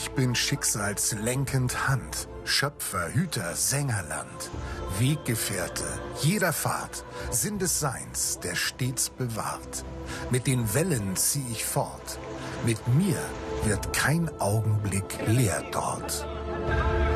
Ich bin Schicksals lenkend Hand, Schöpfer, Hüter, Sängerland, Weggefährte jeder Fahrt, Sinn des Seins, der stets bewahrt. Mit den Wellen zieh ich fort, mit mir wird kein Augenblick leer dort.